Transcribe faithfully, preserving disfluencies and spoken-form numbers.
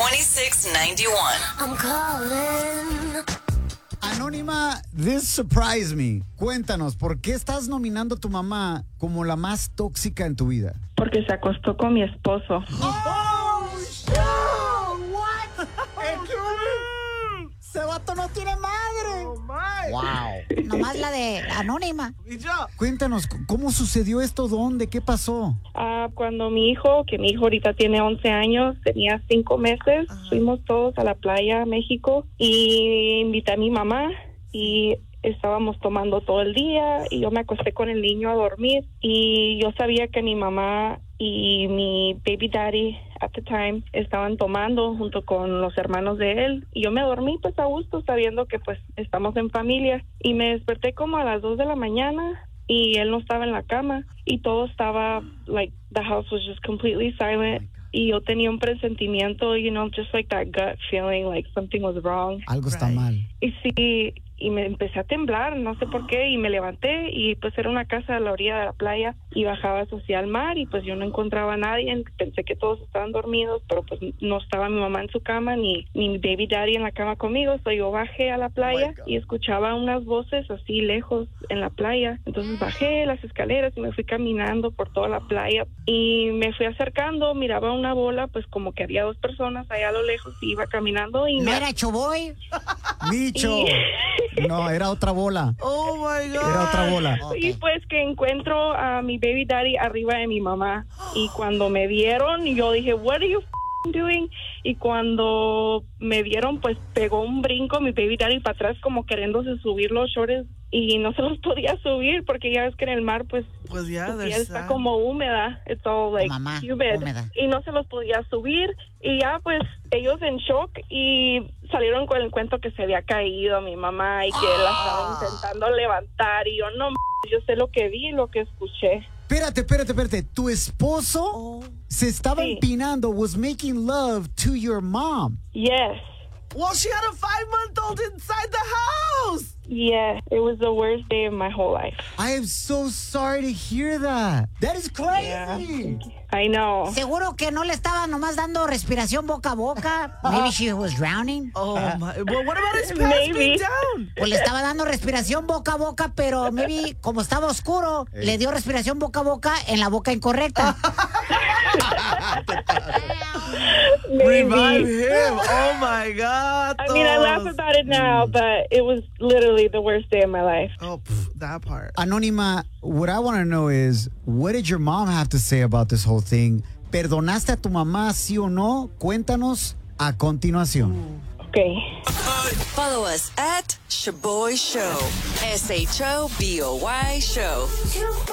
twenty-six ninety-one. I'm calling. Anónima, this surprised me. Cuéntanos, ¿por qué estás nominando a tu mamá como la más tóxica en tu vida? Porque se acostó con mi esposo. ¡Oh, shit! ¿What? ¡Ese vato no tiene madre! Oh, my. ¡Wow! Nomás la de Anónima. ¿Y yo? Cuéntanos, ¿cómo sucedió esto? ¿Dónde? ¿Qué pasó? Ah, cuando mi hijo, que mi hijo ahorita tiene once años, tenía cinco meses, fuimos todos a la playa a México y invité a mi mamá y estábamos tomando todo el día y yo me acosté con el niño a dormir y yo sabía que mi mamá y mi baby daddy at the time estaban tomando junto con los hermanos de él y yo me dormí pues a gusto sabiendo que pues estamos en familia y me desperté como a las dos de la mañana y él no estaba en la cama y todo estaba like the house was just completely silent y yo tenía un presentimiento, you know, just like that gut feeling like something was wrong. Algo está mal. Y sí, y me empecé a temblar, no sé por qué, y me levanté y pues era una casa a la orilla de la playa y bajabas hacia el mar y pues yo no encontraba a nadie, pensé que todos estaban dormidos, pero pues no estaba mi mamá en su cama ni, ni mi baby daddy en la cama conmigo, so yo bajé a la playa Oh y escuchaba unas voces así lejos en la playa, entonces bajé las escaleras y me fui caminando por toda la playa y me fui acercando, miraba una bola, pues como que había dos personas allá a lo lejos y iba caminando y ¿No me... era Choboy? ¡Micho! No, era otra bola. Oh, my God. Era otra bola. Y pues que encuentro a mi baby daddy arriba de mi mamá. Y cuando me vieron, yo dije, what are you f***ing doing? Y cuando me vieron, pues pegó un brinco mi baby daddy para atrás como queriéndose subir los shorts y no se los podía subir porque ya ves que en el mar pues Pues ya, su piel there's está that. como húmeda, it's all like Mamá, humid, húmeda. y no se los podía subir y ya pues ellos en shock y salieron con el cuento que se había caído mi mamá y que él la estaba intentando levantar y yo no m- yo sé lo que vi y lo que escuché. Espérate, espérate, espérate. Tu esposo se estaba Sí. empinando, was making love to your mom. Yes. Well, she had a five-month-old inside the house. Yeah, it was the worst day of my whole life. I am so sorry to hear that. That is crazy. I know. Seguro que no le estaba nomás dando respiración boca a boca. Maybe she was drowning. Oh, my. Well, what about his pants Maybe. being down? Pues le estaba dando respiración boca a boca, pero maybe como estaba oscuro, le dio respiración boca a boca en la boca incorrecta. Revive Maybe. him. Oh, my God. I mean, I laugh about it now, but it was literally the worst day of my life. Oh, pff, that part. Anónima, what I want to know is, what did your mom have to say about this whole thing? ¿Perdonaste a tu mamá, sí o no? Cuéntanos a continuación. Okay. Follow us at Shaboy Show. S H O B O Y Show. You